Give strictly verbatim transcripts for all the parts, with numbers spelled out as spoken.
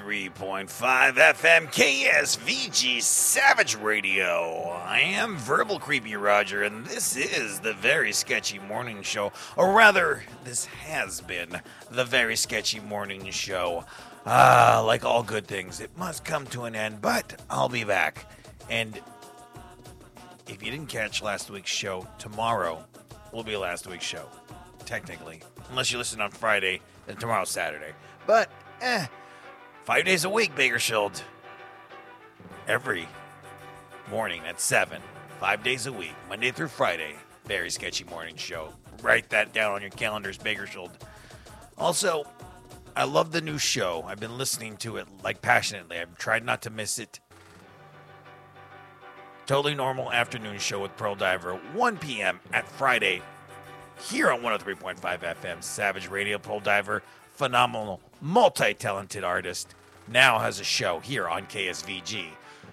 three point five F M K S V G Savage Radio. I am Verbal Creepy Roger, and this is the Very Sketchy Morning Show. Or rather, this has been the Very Sketchy Morning Show. Ah, like all good things, it must come to an end, but I'll be back. And if you didn't catch last week's show, tomorrow will be last week's show, technically. Unless you listen on Friday, then tomorrow's Saturday. But, eh, five days a week, Bakersfield. Every morning at seven. Five days a week, Monday through Friday. Very Sketchy Morning Show. Write that down on your calendars, Bakersfield. Also, I love the new show. I've been listening to it, like, passionately. I've tried not to miss it. Totally Normal Afternoon Show with Pearl Diver, one p.m. at Friday, here on one oh three point five F M, Savage Radio. Pearl Diver, phenomenal, multi-talented artist, now has a show here on K S V G.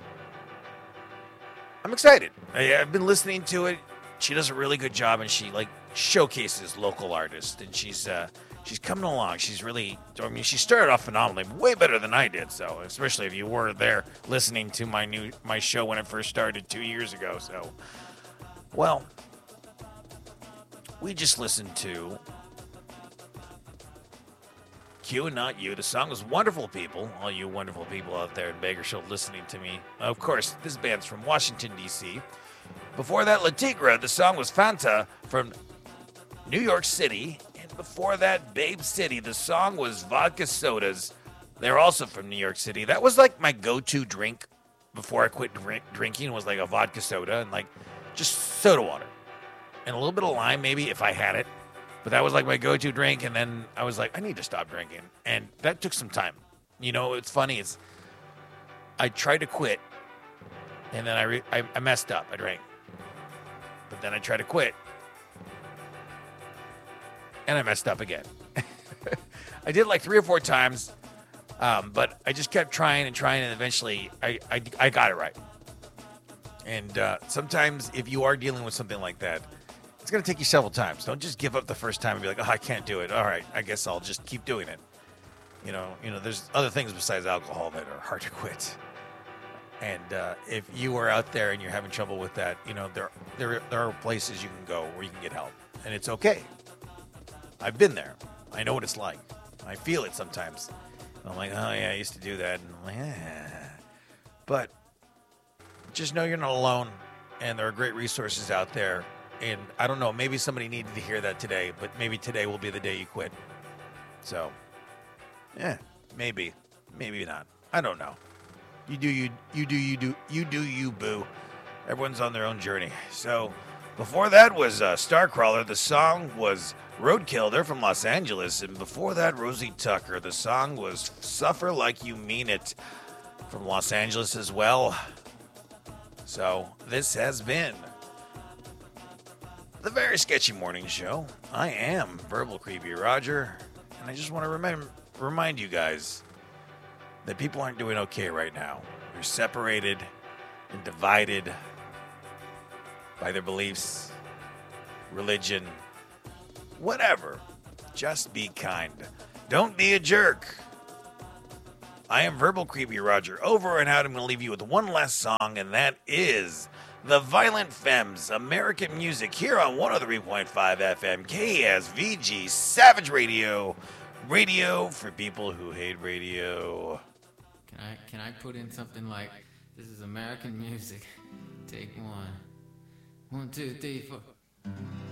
I'm excited. I, I've been listening to it. She does a really good job, and she, like, showcases local artists, and she's uh, she's coming along. She's really, I mean, she started off phenomenally, way better than I did, so, especially if you were there listening to my new, my show when it first started two years ago, so, well, we just listened to Q and Not You. The song was Wonderful People, all you wonderful people out there in Bakersfield listening to me. Of course, this band's from Washington, D C Before that, La Tigra, the song was Fanta from New York City. And before that, Babe City, the song was Vodka Sodas. They're also from New York City. That was like my go-to drink before I quit drink- drinking was like a vodka soda and like just soda water. And a little bit of lime, maybe, if I had it. But that was like my go-to drink, and then I was like, I need to stop drinking. And that took some time. You know, it's funny. It's I tried to quit, and then I, re- I, I messed up. I drank. But then I tried to quit, and I messed up again. I did it like three or four times, um, but I just kept trying and trying, and eventually I, I, I got it right. And uh, sometimes if you are dealing with something like that, it's going to take you several times. Don't just give up the first time and be like, oh, I can't do it. All right, I guess I'll just keep doing it. You know, you know, there's other things besides alcohol that are hard to quit. And uh, if you are out there and you're having trouble with that, you know, there, there, there are places you can go where you can get help. And it's okay. I've been there. I know what it's like. I feel it sometimes. And I'm like, oh, yeah, I used to do that. And I'm like, eh. But just know you're not alone. And there are great resources out there. And I don't know, maybe somebody needed to hear that today, but maybe today will be the day you quit. So, yeah, maybe, maybe not. I don't know. You do you, you do you do you do you boo. Everyone's on their own journey. So, before that was uh, Starcrawler. The song was Roadkill. They're from Los Angeles, and before that, Rosie Tucker. The song was Suffer Like You Mean It, from Los Angeles as well. So, this has been the Very Sketchy Morning Show. I am Verbal Creepy Roger, and I just want to remind, remind you guys that people aren't doing okay right now. They're separated and divided by their beliefs, religion, whatever. Just be kind. Don't be a jerk. I am Verbal Creepy Roger. Over and out. I'm going to leave you with one last song, and that is The Violent Femmes, American Music, here on one oh three point five F M, K S V G, Savage Radio. Radio for people who hate radio. Can I can I put in something like, this is American music, take one. One, two, three, four.